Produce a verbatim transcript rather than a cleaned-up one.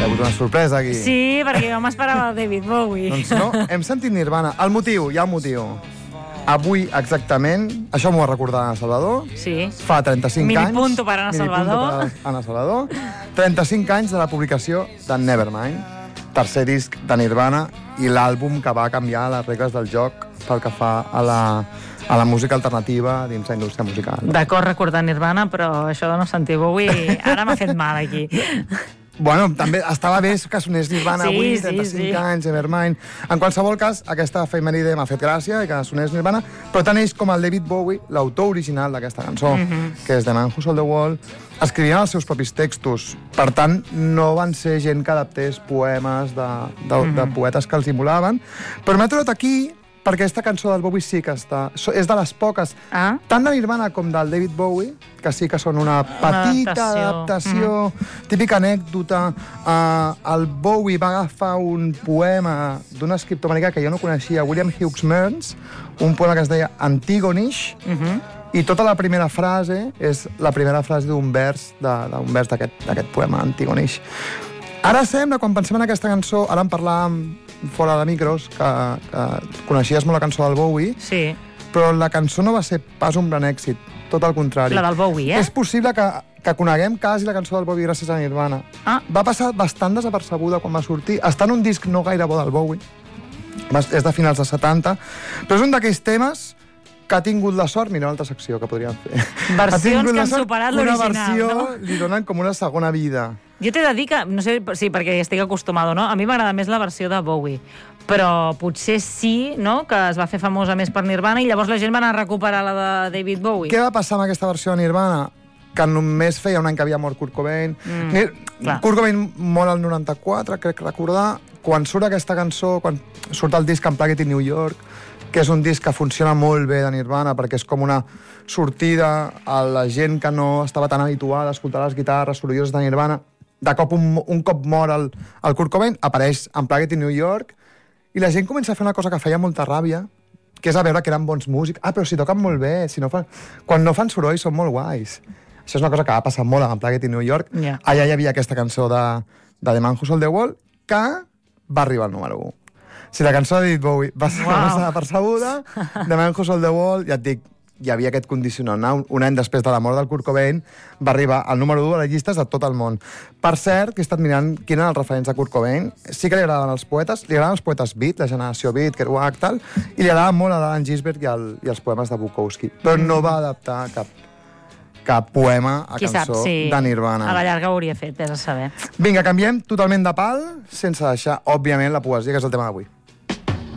ha hagut una sorpresa aquí. Sí, perquè jo m'esperava el David Bowie. Doncs no, hem sentit Nirvana. El motiu, hi ha un motiu. Avui, exactament, això m'ho va recordar Anna Salvador. Sí. Fa trenta-cinc Mini anys... punto per Anna Salvador. Mini punto per Anna Salvador. trenta-cinc anys de la publicació de Nevermind, tercer disc de Nirvana, i l'àlbum que va canviar les regles del joc pel que fa a la, a la música alternativa dins la indústria musical. D'acord, recordar Nirvana, però això de no sentir Bowie ara m'ha fet mal aquí. Bueno, també estava bé que sonés Nirvana Sí, avui, sí, trenta-cinc sí. anys, Nevermind. En qualsevol cas, aquesta efemèride m'ha fet gràcia i que sonés Nirvana, però tant ells com el David Bowie, l'autor original d'aquesta cançó, Mhm. que és The Man Who Sold the World, escrivien els seus propis textos. Per tant, no van ser gent que adaptés poemes de, de, de poetes que els simulaven. Però m'he trobat aquí perquè aquesta cançó del Bowie sí que està... so- És de les poques, Ah? tant de Nirvana com del David Bowie, que sí que són una petita adaptació. adaptació, típica anècdota. Uh, el Bowie va agafar un poema d'un escriptor americà que jo no coneixia, William Hughes Mearns, un poema que es deia Antigonish, Mhm. i tota la primera frase és la primera frase d'un vers de- d'un vers d'aquest d'aquest poema, Antigonish. Ara sembla, quan pensem en aquesta cançó, ara en parlàvem fora de micros, que, que coneixies molt la cançó del Bowie, Sí, però la cançó no va ser pas un gran èxit, tot el contrari. la del Bowie, eh? És possible que, que coneguem quasi la cançó del Bowie gràcies a Nirvana. Ah. Va passar bastant desapercebuda quan va sortir. Està en un disc no gaire bo del Bowie. Va- És de finals de setanta. Però és un d'aquells temes que ha tingut la sort... Mira, una altra secció que podríem fer. Versions Ha tingut que la han sort superat que una l'original, versió no? li donen com una segona vida. Jo t'he de dir que, no sé si perquè estic acostumada o no, a mi m'agrada més la versió de Bowie, però potser sí, no?, que es va fer famosa més per Nirvana i llavors la gent va anar a recuperar la de David Bowie. Què va passar amb aquesta versió de Nirvana? Que només feia un any que havia mort Kurt Cobain. Mm, Nir- clar. Kurt Cobain mor al noranta-quatre, crec recordar. Quan surt aquesta cançó, quan surt el disc Unplugged in New York, que és un disc que funciona molt bé de Nirvana, perquè és com una sortida a la gent que no estava tan habituada a escoltar les guitarres sorolloses de Nirvana. De cop, un, un cop mor el, el Kurt Cobain, apareix Unplugged in New York, i la gent comença a fer una cosa que feia molta ràbia, que és a veure que eren bons músics. Ah, però si toquen molt bé, si no fan... Quan no fan soroll són molt guais. Això és una cosa que va passar molt amb Unplugged in New York. Ja. Allà hi havia aquesta cançó de, de The Man Who Sold the World, que va arribar al número u. Si la cançó de David Bowie va ser Uau. massa percebuda, The Man Who Sold the World, ja et dic, hi havia aquest condicionant. Un, un any després de la mort del Kurt Cobain, va arribar al número u a les llistes de tot el món. Per cert, que he estat mirant quins eren els referents de Kurt Cobain, sí que li agradaven els poetes, li agradaven els poetes beat, la generació beat, Kerouac, tal, i li agradava molt a l'Alan Ginsberg i, el, i els poemes de Bukowski, però no va adaptar cap, cap poema a Qui sap, cançó sí. de Nirvana. A la llarga ho hauria fet, vés a saber. Vinga, canviem totalment de pal, sense deixar, òbviament, la poesia, que és el tema d'avui.